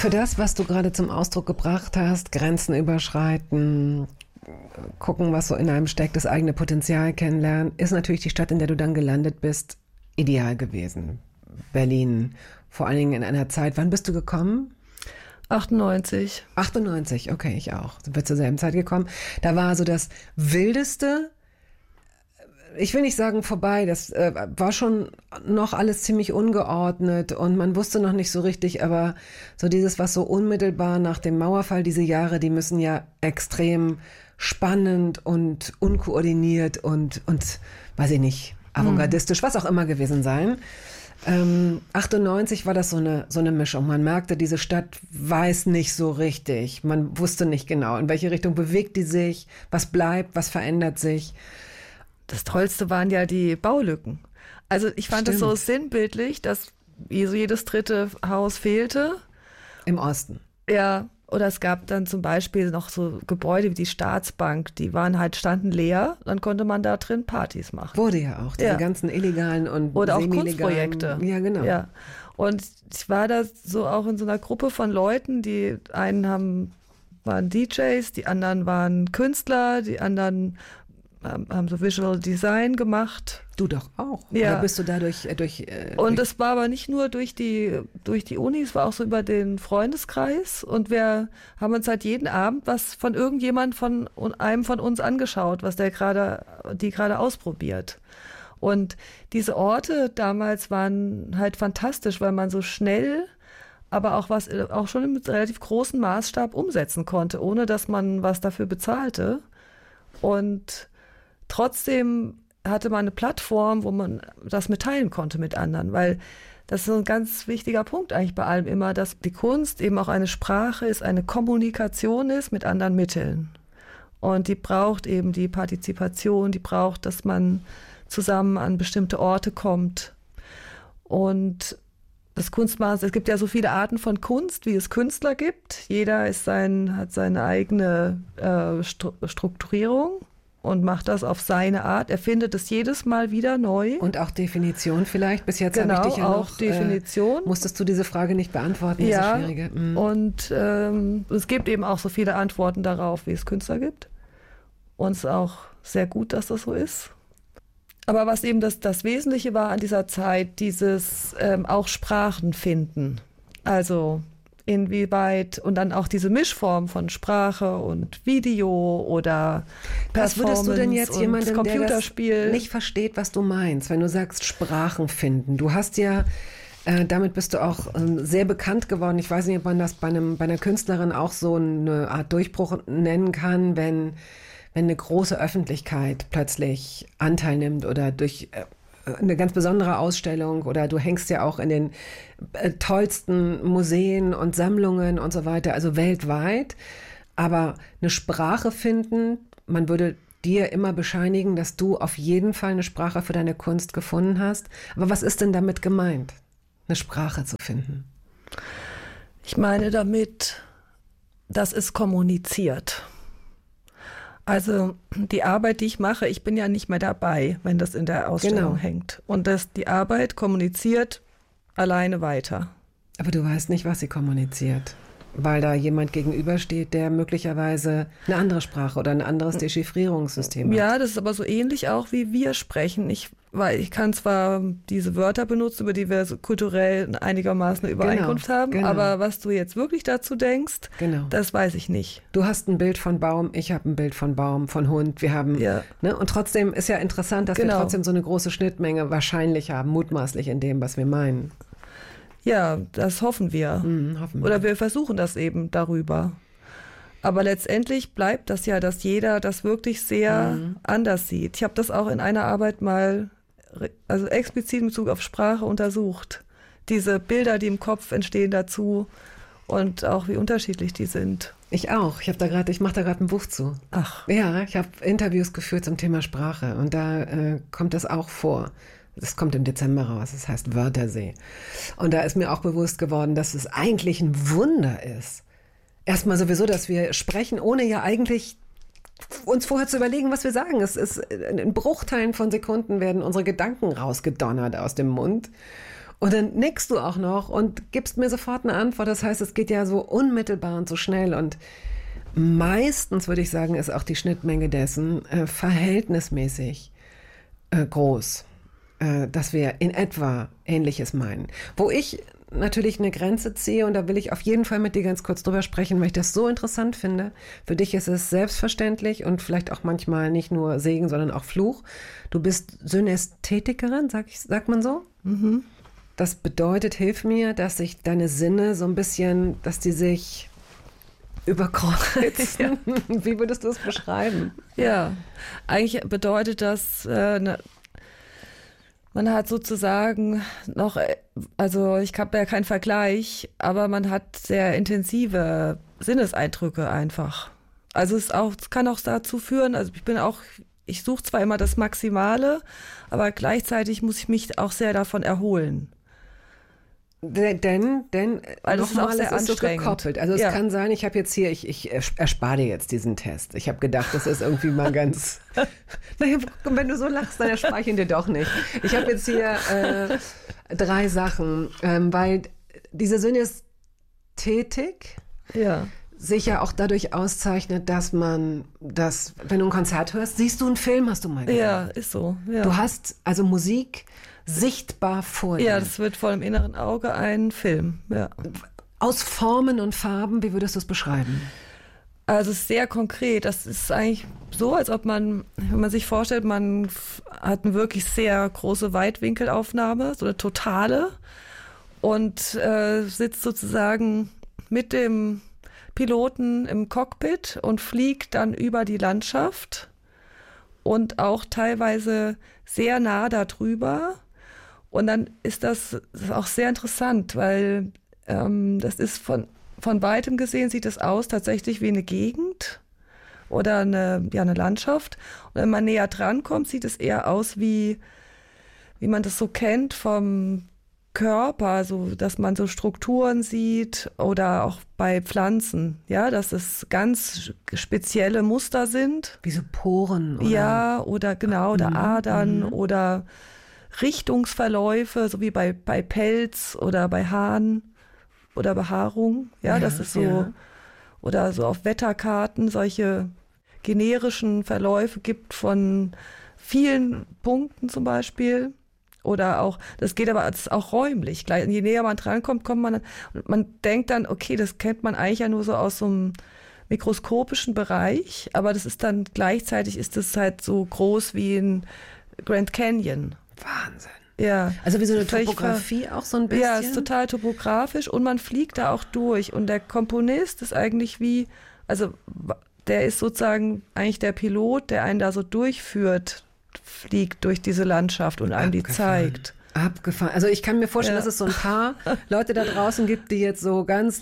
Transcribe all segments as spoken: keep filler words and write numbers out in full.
Für das, was du gerade zum Ausdruck gebracht hast, Grenzen überschreiten, gucken, was so in einem steckt, das eigene Potenzial kennenlernen, ist natürlich die Stadt, in der du dann gelandet bist, ideal gewesen. Berlin, vor allen Dingen in einer Zeit, wann bist du gekommen? achtundneunzig. achtundneunzig, okay, ich auch. Sind wir zur selben Zeit gekommen. Da war so das Wildeste, ich will nicht sagen vorbei, das äh, war schon noch alles ziemlich ungeordnet und man wusste noch nicht so richtig, aber so dieses, was so unmittelbar nach dem Mauerfall, diese Jahre, die müssen ja extrem spannend und unkoordiniert und, und weiß ich nicht, avantgardistisch, hm. was auch immer gewesen sein. Ähm, achtundneunzig war das so eine, so eine Mischung. Man merkte, diese Stadt weiß nicht so richtig. Man wusste nicht genau, in welche Richtung bewegt die sich, was bleibt, was verändert sich. Das Tollste waren ja die Baulücken. Also ich fand es so Stimmt. sinnbildlich, dass so jedes dritte Haus fehlte. Im Osten. Ja, oder es gab dann zum Beispiel noch so Gebäude wie die Staatsbank, die waren halt, standen leer, dann konnte man da drin Partys machen. Wurde ja auch, diese Ja. ganzen illegalen und Oder auch semi-legalen Kunstprojekte. Ja, genau. Ja. Und ich war da so auch in so einer Gruppe von Leuten, die einen haben, waren D Js, die anderen waren Künstler, die anderen haben, haben so Visual Design gemacht. Du doch auch. Ja. Oder bist du dadurch äh, durch... Äh, Und durch es war aber nicht nur durch die, durch die Uni, es war auch so über den Freundeskreis. Und wir haben uns halt jeden Abend was von irgendjemand von einem von uns angeschaut, was der gerade, die gerade ausprobiert. Und diese Orte damals waren halt fantastisch, weil man so schnell, aber auch was, auch schon mit relativ großem Maßstab umsetzen konnte, ohne dass man was dafür bezahlte. Und trotzdem hatte man eine Plattform, wo man das mitteilen konnte mit anderen, weil das ist so ein ganz wichtiger Punkt eigentlich bei allem immer, dass die Kunst eben auch eine Sprache ist, eine Kommunikation ist mit anderen Mitteln. Und die braucht eben die Partizipation, die braucht, dass man zusammen an bestimmte Orte kommt. Und das Kunstmaß, es gibt ja so viele Arten von Kunst, wie es Künstler gibt. Jeder ist sein, hat seine eigene äh, Strukturierung und macht das auf seine Art. Er findet es jedes Mal wieder neu. Und auch Definition vielleicht. Bis jetzt genau, habe ich dich ja auch noch, Definition. Äh, musstest du diese Frage nicht beantworten, ja, diese schwierige. Mhm. Und ähm, es gibt eben auch so viele Antworten darauf, wie es Künstler gibt. Und es ist auch sehr gut, dass das so ist. Aber was eben das, das Wesentliche war an dieser Zeit, dieses ähm, auch Sprachen finden. Also inwieweit, und dann auch diese Mischform von Sprache und Video oder Was würdest du denn jetzt und jemandem, Computerspiel der das nicht versteht, was du meinst, wenn du sagst Sprachen finden? Du hast ja, äh, damit bist du auch äh, sehr bekannt geworden. Ich weiß nicht, ob man das bei, einem, bei einer Künstlerin auch so eine Art Durchbruch nennen kann, wenn, wenn eine große Öffentlichkeit plötzlich Anteil nimmt oder durch äh, eine ganz besondere Ausstellung oder du hängst ja auch in den äh, tollsten Museen und Sammlungen und so weiter, also weltweit. Aber eine Sprache finden, man würde dir immer bescheinigen, dass du auf jeden Fall eine Sprache für deine Kunst gefunden hast. Aber was ist denn damit gemeint, eine Sprache zu finden? Ich meine damit, dass es kommuniziert. Also die Arbeit, die ich mache, ich bin ja nicht mehr dabei, wenn das in der Ausstellung Genau. hängt. Und das, die Arbeit kommuniziert alleine weiter. Aber du weißt nicht, was sie kommuniziert, weil da jemand gegenübersteht, der möglicherweise eine andere Sprache oder ein anderes Dechiffrierungssystem hat. Ja, das ist aber so ähnlich auch, wie wir sprechen. Ich, weil ich kann zwar diese Wörter benutzen, über die wir so kulturell einigermaßen eine Übereinkunft Genau, haben, genau. aber was du jetzt wirklich dazu denkst, Genau. das weiß ich nicht. Du hast ein Bild von Baum, ich habe ein Bild von Baum, von Hund. Wir haben, Ja. ne? Und trotzdem ist ja interessant, dass Genau. wir trotzdem so eine große Schnittmenge wahrscheinlich haben, mutmaßlich in dem, was wir meinen. Ja, das hoffen wir. Mhm, hoffen wir. Oder wir versuchen das eben darüber. Aber letztendlich bleibt das ja, dass jeder das wirklich sehr Mhm. anders sieht. Ich habe das auch in einer Arbeit mal, re- also explizit in Bezug auf Sprache untersucht. Diese Bilder, die im Kopf entstehen dazu und auch wie unterschiedlich die sind. Ich auch. Ich habe da gerade, ich mache da gerade ein Buch zu. Ach, Ja, ich habe Interviews geführt zum Thema Sprache und da äh, kommt das auch vor. Das kommt im Dezember raus, das heißt Wörthersee. Und da ist mir auch bewusst geworden, dass es eigentlich ein Wunder ist. Erstmal sowieso, dass wir sprechen, ohne ja eigentlich uns vorher zu überlegen, was wir sagen. Es ist in Bruchteilen von Sekunden werden unsere Gedanken rausgedonnert aus dem Mund. Und dann nickst du auch noch und gibst mir sofort eine Antwort. Das heißt, es geht ja so unmittelbar und so schnell. Und meistens, würde ich sagen, ist auch die Schnittmenge dessen äh, verhältnismäßig äh, groß, äh, dass wir in etwa Ähnliches meinen. Wo ich natürlich eine Grenze ziehe, und da will ich auf jeden Fall mit dir ganz kurz drüber sprechen, weil ich das so interessant finde. Für dich ist es selbstverständlich und vielleicht auch manchmal nicht nur Segen, sondern auch Fluch. Du bist Synästhetikerin, sag ich, sagt man so? Mhm. Das bedeutet, hilf mir, dass sich deine Sinne so ein bisschen, dass die sich überkreuzen. Ja. Wie würdest du es beschreiben? Ja, eigentlich bedeutet das, äh, ne, man hat sozusagen noch, also ich habe ja keinen Vergleich, aber man hat sehr intensive Sinneseindrücke einfach. Also es auch, es kann auch dazu führen, also ich bin auch, ich suche zwar immer das Maximale, aber gleichzeitig muss ich mich auch sehr davon erholen. Denn, denn Weil das nochmal, ist auch sehr es ist so anstrengend. gekoppelt. Also es Ja. kann sein, ich habe jetzt hier, ich, ich erspare dir jetzt diesen Test. Ich habe gedacht, das ist irgendwie mal ganz, naja, wenn du so lachst, dann erspare ich ihn dir doch nicht. Ich habe jetzt hier äh, drei Sachen, ähm, weil diese Synästhetik Ja. sich ja auch dadurch auszeichnet, dass man das, wenn du ein Konzert hörst, siehst du einen Film, hast du mal gesagt. Ja, ist so. Ja. Du hast also Musik sichtbar vor dir. Ja, das wird vor dem inneren Auge ein Film. Ja. Aus Formen und Farben, wie würdest du es beschreiben? Also es ist sehr konkret. Das ist eigentlich so, als ob man, wenn man sich vorstellt, man hat eine wirklich sehr große Weitwinkelaufnahme, so eine totale, und äh, sitzt sozusagen mit dem Piloten im Cockpit und fliegt dann über die Landschaft und auch teilweise sehr nah darüber. Und dann ist das, das ist auch sehr interessant, weil ähm, das ist von, von weitem gesehen, sieht es aus tatsächlich wie eine Gegend oder eine, ja, eine Landschaft. Und wenn man näher dran kommt, sieht es eher aus wie, wie man das so kennt vom Körper, so dass man so Strukturen sieht, oder auch bei Pflanzen, ja, dass es ganz spezielle Muster sind. Wie so Poren, oder? Ja, oder genau, oder Mhm, Adern mhm. oder Richtungsverläufe, so wie bei, bei Pelz oder bei Haaren oder Behaarung. Ja, Ja, das ist so, ja. oder so auf Wetterkarten solche generischen Verläufe gibt von vielen Punkten zum Beispiel. Oder auch, das geht aber das ist auch räumlich. Gleich, je näher man drankommt, kommt man, man denkt dann, okay, das kennt man eigentlich ja nur so aus so einem mikroskopischen Bereich, aber das ist dann gleichzeitig ist es halt so groß wie ein Grand Canyon. Wahnsinn. Ja. Also wie so eine Völlig Topografie auch so ein bisschen? Ja, es ist total topografisch und man fliegt da auch durch. Und der Komponist ist eigentlich wie, also der ist sozusagen eigentlich der Pilot, der einen da so durchführt, fliegt durch diese Landschaft und einem die Abgefahren. zeigt. Abgefahren. Also ich kann mir vorstellen, Ja. dass es so ein paar Leute da draußen gibt, die jetzt so ganz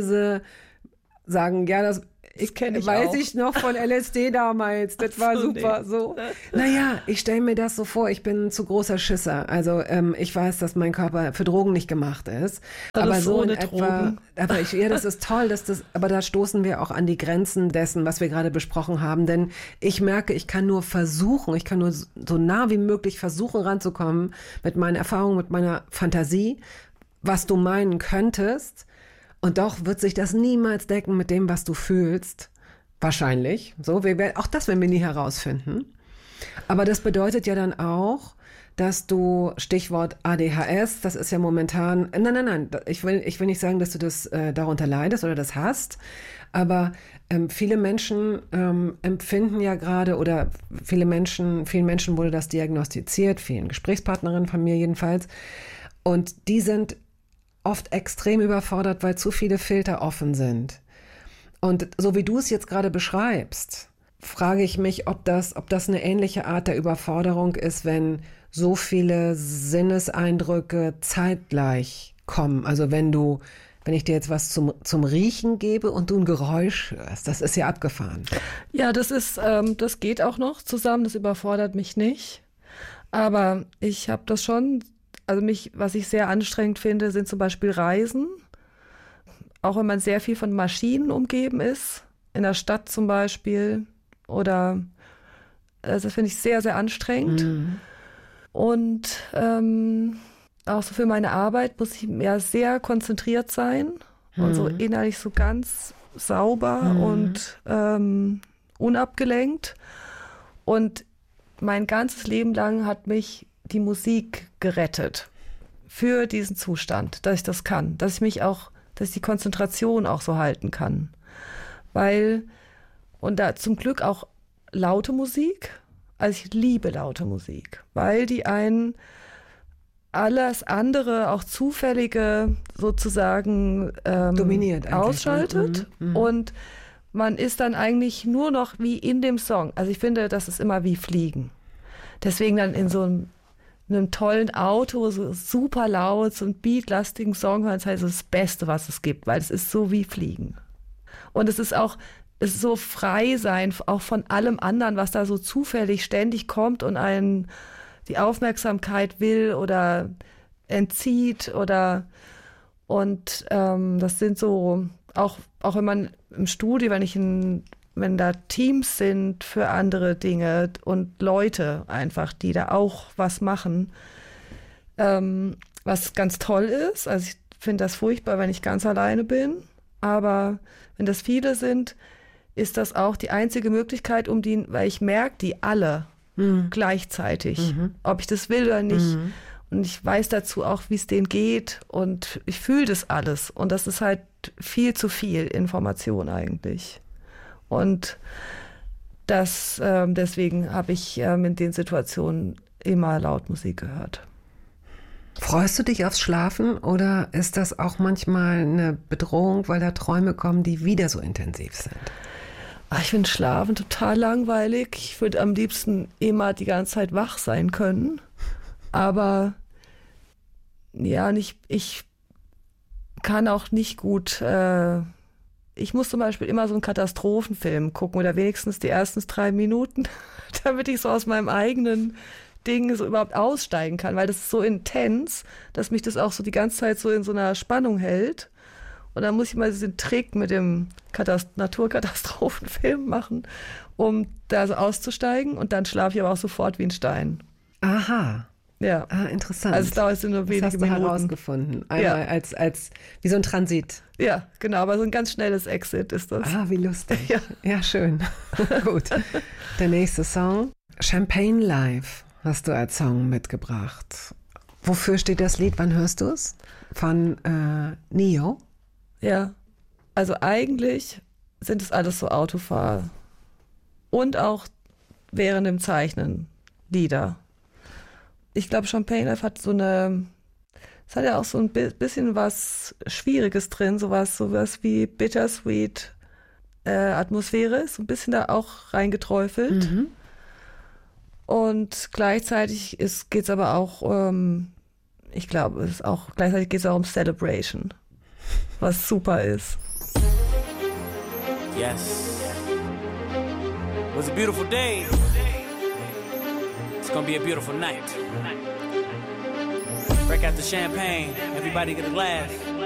leise sagen, ja, das ich, kenn ich weiß auch. ich noch von L S D damals, das war so, super, nee. so. Naja, ich stelle mir das so vor, ich bin ein zu großer Schisser. Also ähm, ich weiß, dass mein Körper für Drogen nicht gemacht ist. Alles aber so ohne in etwa, Drogen. aber ich, ja, das ist toll, dass das, aber da stoßen wir auch an die Grenzen dessen, was wir gerade besprochen haben. Denn ich merke, ich kann nur versuchen, ich kann nur so nah wie möglich versuchen ranzukommen mit meinen Erfahrungen, mit meiner Fantasie, was du meinen könntest. Und doch wird sich das niemals decken mit dem, was du fühlst. Wahrscheinlich. So, wir werden, auch das werden wir nie herausfinden. Aber das bedeutet ja dann auch, dass du, Stichwort A D H S, das ist ja momentan, nein, nein, nein, ich will, ich will nicht sagen, dass du das äh, darunter leidest oder das hast, aber ähm, viele Menschen ähm, empfinden ja gerade, oder viele Menschen, vielen Menschen wurde das diagnostiziert, vielen Gesprächspartnerinnen von mir jedenfalls, und die sind oft extrem überfordert, weil zu viele Filter offen sind. Und so wie du es jetzt gerade beschreibst, frage ich mich, ob das, ob das eine ähnliche Art der Überforderung ist, wenn so viele Sinneseindrücke zeitgleich kommen. Also wenn du, wenn ich dir jetzt was zum, zum Riechen gebe und du ein Geräusch hörst, das ist ja abgefahren. Ja, das ist, ähm, das geht auch noch zusammen, das überfordert mich nicht. Aber ich habe das schon, also mich, was ich sehr anstrengend finde, sind zum Beispiel Reisen. Auch wenn man sehr viel von Maschinen umgeben ist, in der Stadt zum Beispiel, oder also das finde ich sehr, sehr anstrengend. Mhm. Und ähm, auch so für meine Arbeit muss ich ja sehr konzentriert sein mhm. und so innerlich so ganz sauber mhm. und ähm, unabgelenkt. Und mein ganzes Leben lang hat mich die Musik gerettet für diesen Zustand, dass ich das kann, dass ich mich auch, dass ich die Konzentration auch so halten kann. Weil, und da zum Glück auch laute Musik, also ich liebe laute Musik, weil die einen alles andere, auch Zufällige sozusagen ähm, dominiert ausschaltet mhm. Mhm. und man ist dann eigentlich nur noch wie in dem Song. Also ich finde, das ist immer wie Fliegen. Deswegen dann in so einem, einem tollen Auto, so super laut, so einen beatlastigen Song hören, ist halt so das Beste, was es gibt, weil es ist so wie Fliegen. Und es ist auch, es ist so frei sein, auch von allem anderen, was da so zufällig ständig kommt und einen die Aufmerksamkeit will oder entzieht oder und ähm, das sind so, auch, auch wenn man im Studio, wenn ich in, wenn da Teams sind für andere Dinge und Leute einfach, die da auch was machen, ähm, was ganz toll ist. Also ich finde das furchtbar, wenn ich ganz alleine bin, aber wenn das viele sind, ist das auch die einzige Möglichkeit, um die, weil ich merke die alle mhm. gleichzeitig, mhm. ob ich das will oder nicht. Mhm. Und ich weiß dazu auch, wie es denen geht und ich fühle das alles. Und das ist halt viel zu viel Information eigentlich. Und das, ähm, deswegen habe ich ähm, in den Situationen immer laut Musik gehört. Freust du dich aufs Schlafen oder ist das auch manchmal eine Bedrohung, weil da Träume kommen, die wieder so intensiv sind? Ach, ich finde Schlafen total langweilig. Ich würde am liebsten immer die ganze Zeit wach sein können. Aber ja, nicht, ich kann auch nicht gut, äh, ich muss zum Beispiel immer so einen Katastrophenfilm gucken oder wenigstens die ersten drei Minuten, damit ich so aus meinem eigenen Ding so überhaupt aussteigen kann, weil das ist so intens, dass mich das auch so die ganze Zeit so in so einer Spannung hält. Und dann muss ich mal diesen Trick mit dem Katast- Naturkatastrophenfilm machen, um da so auszusteigen und dann schlafe ich aber auch sofort wie ein Stein. Aha. Ja. Ah, interessant. Also es dauert nur wenige das hast du Minuten. herausgefunden. Einmal ja. als, als, wie so ein Transit. Ja, genau, aber so ein ganz schnelles Exit ist das. Ah, wie lustig. Ja, ja schön. Gut. Der nächste Song, Champagne Live, hast du als Song mitgebracht. Wofür steht das Lied? Wann hörst du es? Von äh, Neo? Ja, also eigentlich sind es alles so Autofahrer und auch während dem Zeichnen Lieder. Ich glaube, Champagne Live hat so eine, es hat ja auch so ein bisschen was Schwieriges drin, sowas, sowas wie Bittersweet äh, Atmosphäre, so ein bisschen da auch reingeträufelt. Mhm. Und gleichzeitig geht es aber auch, ähm, ich glaube, es ist auch gleichzeitig geht es auch um Celebration, was super ist. Yes. It was a beautiful day. It's gonna be a beautiful night. Break out the champagne. Everybody get a glass.